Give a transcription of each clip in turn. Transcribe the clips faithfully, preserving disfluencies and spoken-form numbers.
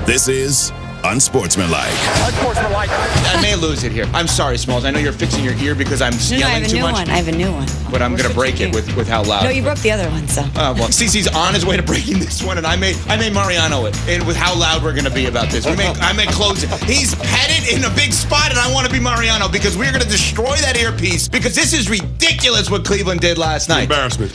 This is Unsportsmanlike. Unsportsmanlike. I may lose it here. I'm sorry, Smalls. I know you're fixing your ear because I'm no, yelling no, I have a too new much. one. I have a new one. But I'm going to break it with, with how loud. No, you broke the other one, so. Uh, well, Cece's on his way to breaking this one, and I made I made Mariano it, and with how loud we're going to be about this. We may I may close it. He's petted in a big spot, and I want to be Mariano because we're going to destroy that earpiece because this is ridiculous what Cleveland did last night. Embarrassment.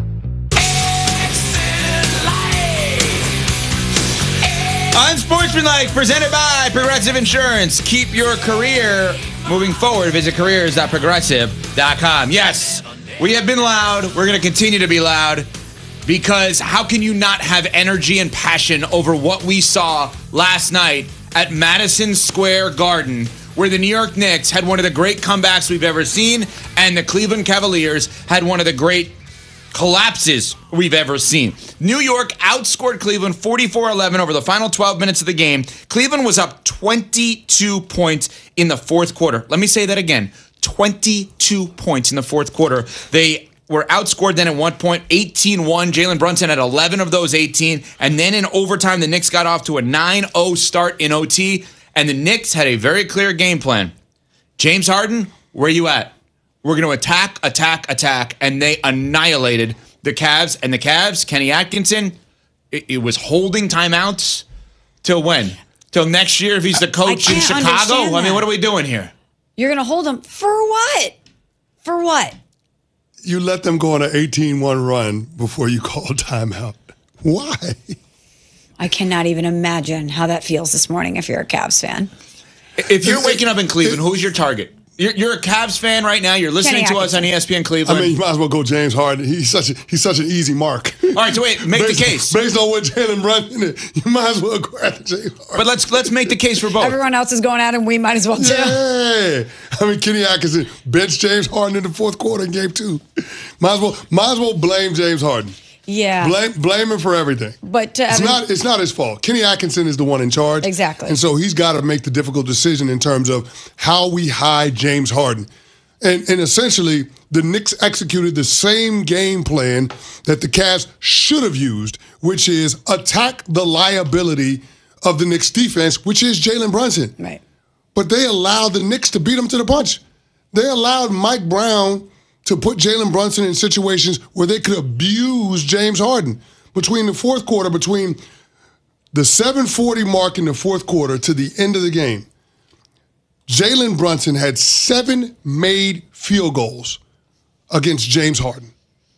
Unsportsmanlike, presented by Progressive Insurance. Keep your career moving forward. Visit careers dot progressive dot com. Yes, we have been loud. We're going to continue to be loud because how can you not have energy and passion over what we saw last night at Madison Square Garden, where the New York Knicks had one of the great comebacks we've ever seen, and the Cleveland Cavaliers had one of the great collapses we've ever seen. New York outscored Cleveland forty-four eleven over the final twelve minutes of the game. Cleveland was up twenty-two points in the fourth quarter. Let me say that again. twenty-two points in the fourth quarter. They were outscored then at one point, eighteen one. Jalen Brunson had eleven of those eighteen. And then in overtime, the Knicks got off to a nine oh start in O T. And the Knicks had a very clear game plan. James Harden, where you at? We're going to attack, attack, attack, and they annihilated the Cavs. And the Cavs, Kenny Atkinson, it, it was holding timeouts till when? Till next year if he's the coach in Chicago? I mean, what are we doing here? You're going to hold him for what? For what? You let them go on an eighteen one run before you call timeout. Why? I cannot even imagine how that feels this morning if you're a Cavs fan. If you're waking up in Cleveland, who's your target? You're, you're a Cavs fan right now. You're listening Kenny to us on E S P N Cleveland. I mean, you might as well go James Harden. He's such a, he's such an easy mark. All right, so wait, make based, the case. Based on what Jalen Brunson is, you might as well go after James Harden. But let's let's make the case for both. Everyone else is going at him. We might as well too. Yeah. I mean, Kenny Atkinson benched James Harden in the fourth quarter in game two. Might as well, might as well blame James Harden. Yeah. Blame blame him for everything. But uh, it's not it's not his fault. Kenny Atkinson is the one in charge. Exactly. And so he's got to make the difficult decision in terms of how we hide James Harden. And, and essentially, the Knicks executed the same game plan that the Cavs should have used, which is attack the liability of the Knicks defense, which is Jalen Brunson. Right. But they allowed the Knicks to beat them to the punch. They allowed Mike Brown to put Jalen Brunson in situations where they could abuse James Harden. Between the fourth quarter, between the seven forty mark in the fourth quarter to the end of the game, Jalen Brunson had seven made field goals against James Harden.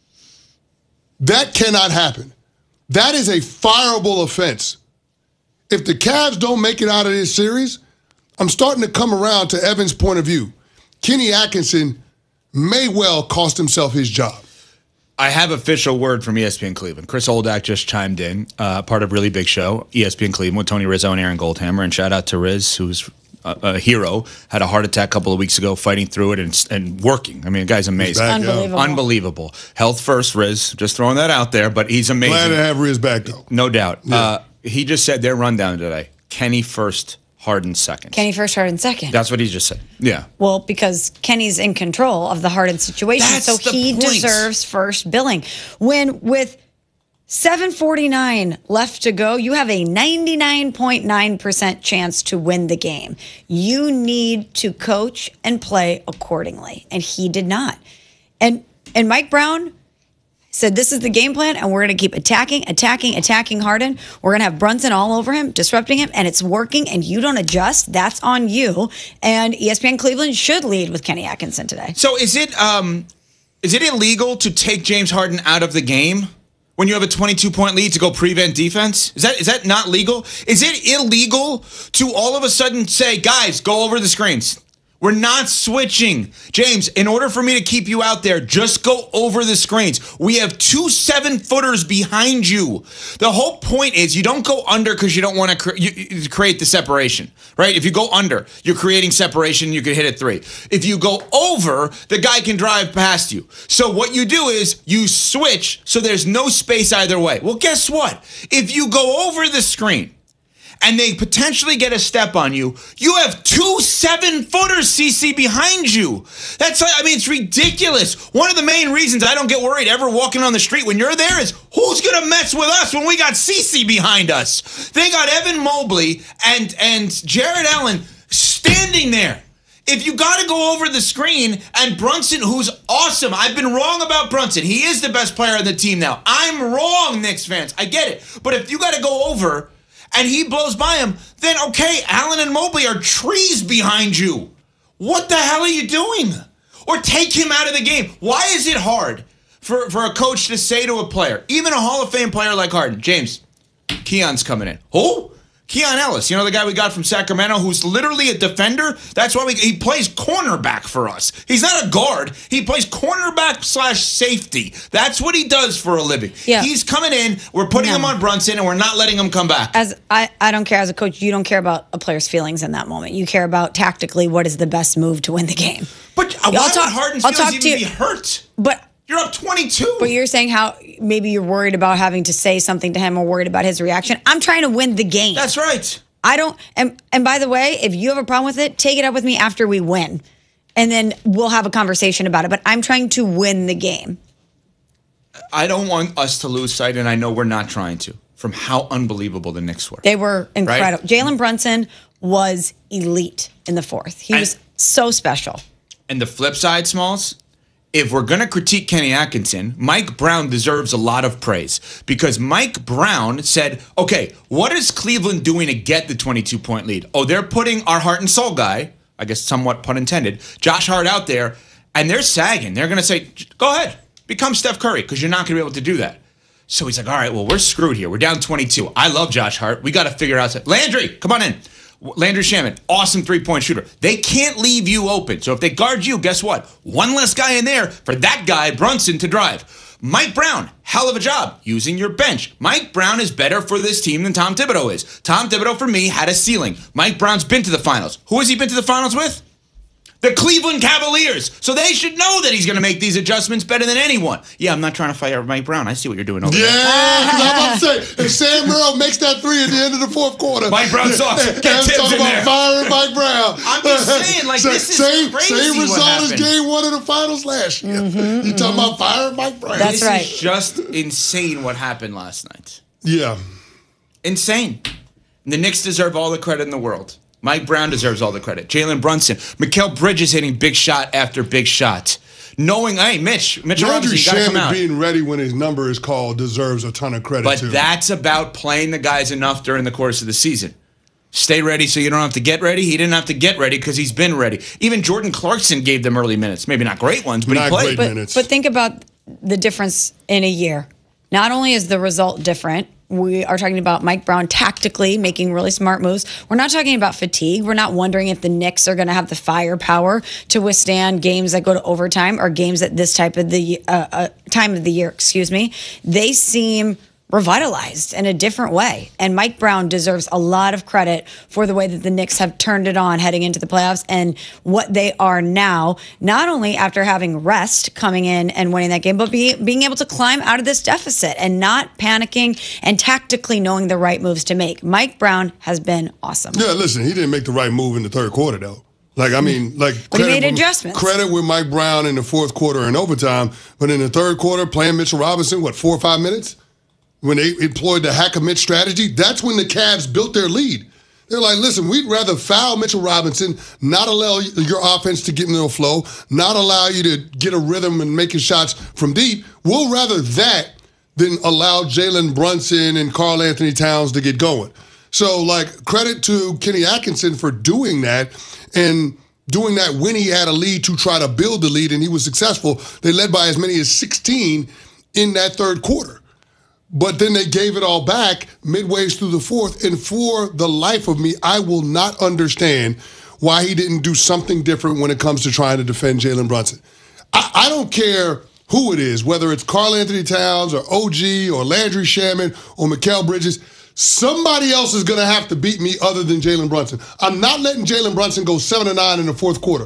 That cannot happen. That is a fireable offense. If the Cavs don't make it out of this series, I'm starting to come around to Evan's point of view. Kenny Atkinson may well cost himself his job. I have official word from E S P N Cleveland. Chris Oldak just chimed in, uh, part of Really Big Show, E S P N Cleveland with Tony Rizzo and Aaron Goldhammer. And shout out to Riz, who's a, a hero, had a heart attack a couple of weeks ago, fighting through it and, and working. I mean, the guy's amazing. Back, Unbelievable. yeah. Unbelievable. Health first, Riz. Just throwing that out there, but he's amazing. Glad to have Riz back, though. No doubt. Yeah. Uh, he just said their rundown today. Kenny first, Harden second. Kenny first, Harden second. That's what he just said. Yeah. Well, because Kenny's in control of the Harden situation, That's so the he point. deserves first billing. When with seven forty-nine left to go, you have a ninety-nine point nine percent chance to win the game. You need to coach and play accordingly, and he did not. And and Mike Brown said this is the game plan, and we're going to keep attacking, attacking, attacking Harden. We're going to have Brunson all over him, disrupting him, and it's working, and you don't adjust. That's on you. And E S P N Cleveland should lead with Kenny Atkinson today. So is it um, is it illegal to take James Harden out of the game when you have a twenty-two point lead to go prevent defense? Is that is that not legal? Is it illegal to all of a sudden say, guys, go over the screens? We're not switching. James, in order for me to keep you out there, just go over the screens. We have two seven-footers behind you. The whole point is you don't go under because you don't want to cre- you, create the separation, right? If you go under, you're creating separation, you can hit it three. If you go over, the guy can drive past you. So what you do is you switch so there's no space either way. Well, guess what? If you go over the screen and they potentially get a step on you, you have two seven-footers, C C, behind you. That's, I mean, it's ridiculous. One of the main reasons I don't get worried ever walking on the street when you're there is who's going to mess with us when we got C C behind us? They got Evan Mobley and, and Jared Allen standing there. If you got to go over the screen and Brunson, who's awesome, I've been wrong about Brunson. He is the best player on the team now. I'm wrong, Knicks fans. I get it. But if you got to go over and he blows by him, then okay, Allen and Mobley are trees behind you. What the hell are you doing? Or take him out of the game. Why is it hard for, for a coach to say to a player, even a Hall of Fame player like Harden, James, Keon's coming in. Who? Keon Ellis, you know the guy we got from Sacramento who's literally a defender? That's why we, he plays cornerback for us. He's not a guard. He plays cornerback slash safety. That's what he does for a living. Yeah. He's coming in, we're putting no. him on Brunson, and we're not letting him come back. As I, I don't care. As a coach, you don't care about a player's feelings in that moment. You care about tactically what is the best move to win the game. But why I'll talk, would Harden's I'll feelings talk even to you, be hurt? But You're up twenty-two. But you're saying how maybe you're worried about having to say something to him or worried about his reaction. I'm trying to win the game. That's right. I don't, and, and by the way, if you have a problem with it, take it up with me after we win. And then we'll have a conversation about it. But I'm trying to win the game. I don't want us to lose sight, and I know we're not trying to, from how unbelievable the Knicks were. They were incredible. Right? Jalen Brunson was elite in the fourth. He and, was so special. And the flip side, Smalls, if we're going to critique Kenny Atkinson, Mike Brown deserves a lot of praise because Mike Brown said, okay, what is Cleveland doing to get the twenty-two point lead? Oh, they're putting our heart and soul guy, I guess somewhat pun intended, Josh Hart out there, and they're sagging. They're going to say, go ahead, become Steph Curry because you're not going to be able to do that. So he's like, all right, well, we're screwed here. We're down twenty-two. I love Josh Hart. We got to figure out. Landry, come on in. Landry Shaman, awesome three-point shooter. They can't leave you open. So if they guard you, guess what? One less guy in there for that guy, Brunson, to drive. Mike Brown, hell of a job using your bench. Mike Brown is better for this team than Tom Thibodeau is. Tom Thibodeau, for me, had a ceiling. Mike Brown's been to the finals. Who has he been to the finals with? The Cleveland Cavaliers. So they should know that he's going to make these adjustments better than anyone. Yeah, I'm not trying to fire Mike Brown. I see what you're doing over yeah, there. Yeah, I'm about to say, if Sam Merrill makes that three at the end of the fourth quarter. Mike Brown sucks. Get Tibbs talking in about there. firing Mike Brown. I'm just saying, like, this is same, crazy Same what result as happened. game one of the finals last year. Mm-hmm, you talking about firing Mike Brown. That's this right. is just insane what happened last night. Yeah. Insane. The Knicks deserve all the credit in the world. Mike Brown deserves all the credit. Jalen Brunson. Mikal Bridges hitting big shot after big shot. Knowing, hey, Mitch, Mitchell Landry Robinson, you got to come Shaman out. being ready when his number is called deserves a ton of credit, But too. that's about playing the guys enough during the course of the season. Stay ready so you don't have to get ready. He didn't have to get ready because he's been ready. Even Jordan Clarkson gave them early minutes. Maybe not great ones, but Not he played. great But, minutes. but think about the difference in a year. Not only is the result different, we are talking about Mike Brown tactically making really smart moves. We're not talking about fatigue. We're not wondering if the Knicks are going to have the firepower to withstand games that go to overtime or games at this type of the uh, uh, time of the year. Excuse me. They seem revitalized in a different way. And Mike Brown deserves a lot of credit for the way that the Knicks have turned it on heading into the playoffs and what they are now, not only after having rest coming in and winning that game, but be, being able to climb out of this deficit and not panicking and tactically knowing the right moves to make. Mike Brown has been awesome. Yeah, listen, he didn't make the right move in the third quarter, though. Like, I mean, like, But he credit made with- adjustments. Credit with Mike Brown in the fourth quarter and overtime, but in the third quarter, playing Mitchell Robinson, what, four or five minutes? When they employed the hack-a-Mitch strategy, that's when the Cavs built their lead. They're like, listen, we'd rather foul Mitchell Robinson, not allow your offense to get into a flow, not allow you to get a rhythm and making shots from deep. We'll rather that than allow Jalen Brunson and Karl Anthony Towns to get going. So, like, credit to Kenny Atkinson for doing that and doing that when he had a lead to try to build the lead, and he was successful. They led by as many as sixteen in that third quarter. But then they gave it all back midway through the fourth. And for the life of me, I will not understand why he didn't do something different when it comes to trying to defend Jalen Brunson. I, I don't care who it is, whether it's Karl Anthony Towns or O G or Landry Shaman or Mikal Bridges. Somebody else is going to have to beat me other than Jalen Brunson. I'm not letting Jalen Brunson go seven to nine in the fourth quarter.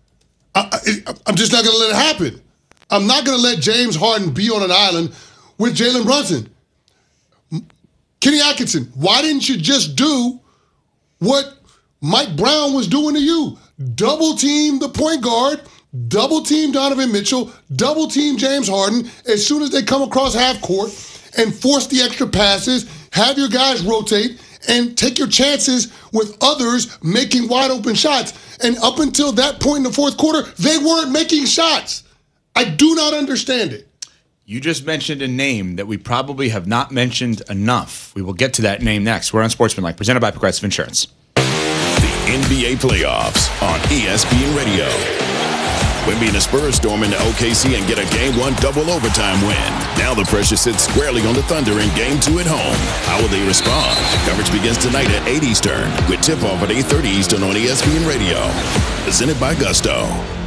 I, I, I'm just not going to let it happen. I'm not going to let James Harden be on an island with Jalen Brunson. Kenny Atkinson, why didn't you just do what Mike Brown was doing to you? Double team the point guard, double team Donovan Mitchell, double team James Harden as soon as they come across half court and force the extra passes, have your guys rotate, and take your chances with others making wide open shots. And up until that point in the fourth quarter, they weren't making shots. I do not understand it. You just mentioned a name that we probably have not mentioned enough. We will get to that name next. We're on Sportsmanlike, presented by Progressive Insurance. The N B A playoffs on E S P N Radio. Wemby and the Spurs storm into O K C and get a game one double overtime win. Now the pressure sits squarely on the Thunder in game two at home. How will they respond? Coverage begins tonight at eight Eastern with tip-off at eight thirty Eastern on E S P N Radio. Presented by Gusto.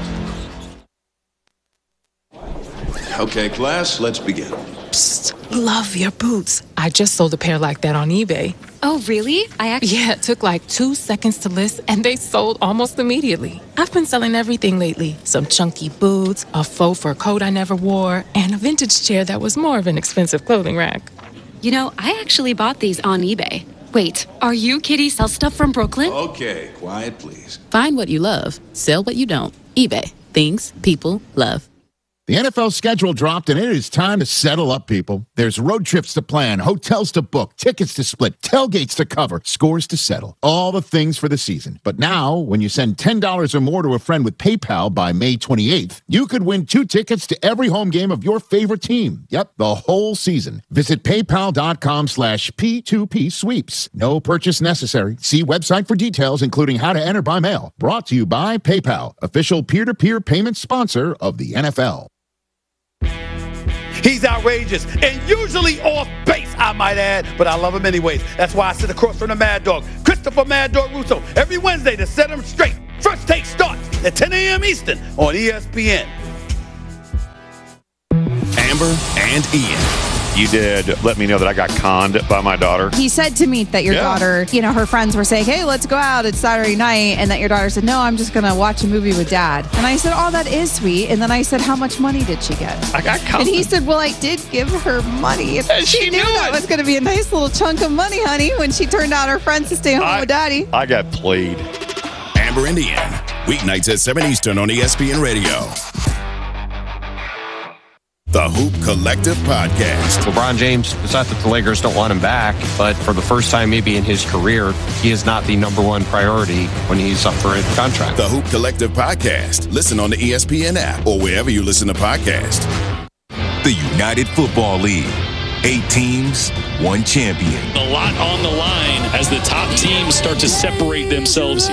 Okay, class, let's begin. Psst, love your boots. I just sold a pair like that on eBay. Oh, really? I actually... Yeah, it took like two seconds to list, and they sold almost immediately. I've been selling everything lately. Some chunky boots, a faux fur coat I never wore, and a vintage chair that was more of an expensive clothing rack. You know, I actually bought these on eBay. Wait, are you Kitty Sell Stuff from Brooklyn? Okay, quiet, please. Find what you love. Sell what you don't. eBay. Things people love. The N F L schedule dropped, and it is time to settle up, people. There's road trips to plan, hotels to book, tickets to split, tailgates to cover, scores to settle. All the things for the season. But now, when you send ten dollars or more to a friend with PayPal by May twenty-eighth, you could win two tickets to every home game of your favorite team. Yep, the whole season. Visit paypal.com slash P2P sweeps. No purchase necessary. See website for details, including how to enter by mail. Brought to you by PayPal, official peer-to-peer payment sponsor of the N F L. He's outrageous and usually off base, I might add, but I love him anyways. That's why I sit across from the Mad Dog, Christopher Mad Dog Russo, every Wednesday to set him straight. First Take starts at ten a.m. Eastern on E S P N. Amber and Ian. You did let me know that I got conned by my daughter. He said to me that your Yeah. daughter, you know, her friends were saying, hey, let's go out. It's Saturday night. And that your daughter said, no, I'm just going to watch a movie with dad. And I said, oh, that is sweet. And then I said, how much money did she get? I got conned. And he said, well, I did give her money. And And she, she knew knew that it. was going to be a nice little chunk of money, honey, when she turned out her friends to stay home I- with daddy. I got played. Amber and Ian. Weeknights at seven Eastern on E S P N Radio. The Hoop Collective Podcast. LeBron James, it's not that the Lakers don't want him back, but for the first time maybe in his career, he is not the number one priority when he's up for a contract. The Hoop Collective Podcast. Listen on the E S P N app or wherever you listen to podcasts. The United Football League. Eight teams, one champion. A lot on the line as the top teams start to separate themselves.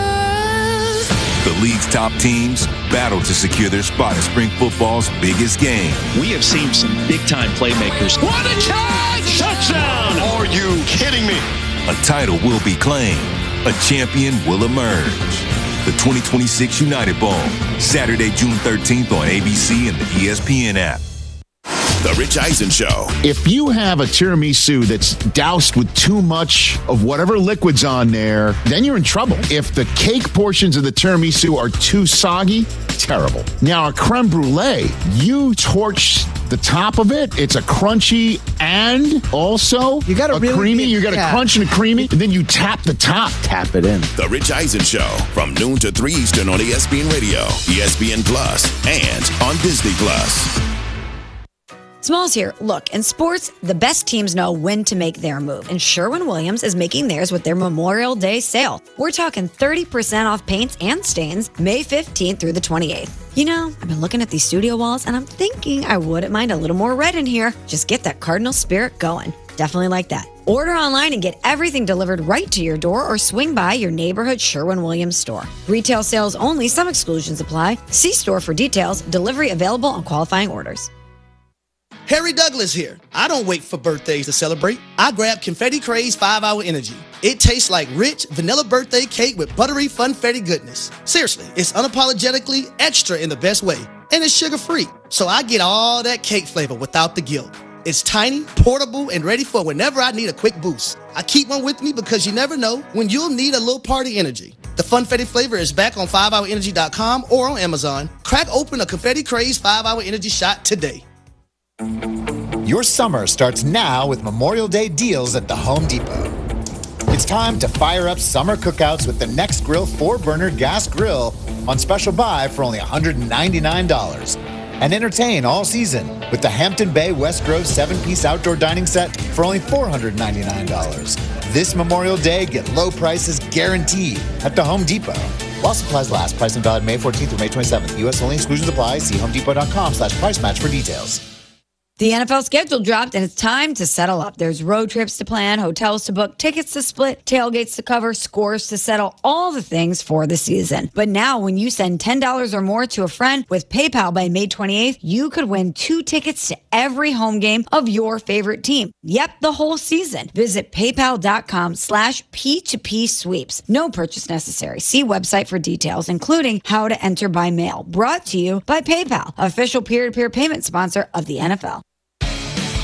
The league's top teams battle to secure their spot in spring football's biggest game. We have seen some big-time playmakers. What a catch! Touchdown! Are you kidding me? A title will be claimed. A champion will emerge. The twenty twenty-six United Bowl, Saturday, June thirteenth on A B C and the E S P N app. The Rich Eisen Show. If you have a tiramisu that's doused with too much of whatever liquid's on there, then you're in trouble. If the cake portions of the tiramisu are too soggy, terrible. Now, a creme brulee, you torch the top of it, it's a crunchy and also you got a really creamy, be- you got yeah. a crunch and a creamy, and then you tap the top. Tap it in. The Rich Eisen Show from noon to three Eastern on E S P N Radio, E S P N Plus, and on Disney Plus. Smalls here. Look, in sports, the best teams know when to make their move, and Sherwin-Williams is making theirs with their Memorial Day sale. We're talking thirty percent off paints and stains May fifteenth through the twenty-eighth. You know, I've been looking at these studio walls, and I'm thinking I wouldn't mind a little more red in here. Just get that Cardinal spirit going. Definitely like that. Order online and get everything delivered right to your door or swing by your neighborhood Sherwin-Williams store. Retail sales only. Some exclusions apply. See store for details. Delivery available on qualifying orders. Harry Douglas here. I don't wait for birthdays to celebrate. I grab Confetti Craze five hour Energy. It tastes like rich vanilla birthday cake with buttery funfetti goodness. Seriously, it's unapologetically extra in the best way. And it's sugar-free, so I get all that cake flavor without the guilt. It's tiny, portable, and ready for whenever I need a quick boost. I keep one with me because you never know when you'll need a little party energy. The Funfetti flavor is back on five hour energy dot com or on Amazon. Crack open a Confetti Craze five hour Energy shot today. Your summer starts now with Memorial Day deals at the Home Depot. It's time to fire up summer cookouts with the Nextgrill four-burner gas grill on special buy for only one hundred ninety-nine dollars. And entertain all season with the Hampton Bay West Grove seven-piece outdoor dining set for only four hundred ninety-nine dollars. This Memorial Day, get low prices guaranteed at the Home Depot. While supplies last, price and valid May fourteenth through May twenty-seventh. U S only, exclusions apply. See homedepot.com slash price match for details. The N F L schedule dropped, and it's time to settle up. There's road trips to plan, hotels to book, tickets to split, tailgates to cover, scores to settle, all the things for the season. But now, when you send ten dollars or more to a friend with PayPal by May twenty-eighth, you could win two tickets to every home game of your favorite team. Yep, the whole season. Visit paypal.com slash P2P sweeps. No purchase necessary. See website for details, including how to enter by mail. Brought to you by PayPal, official peer-to-peer payment sponsor of the N F L.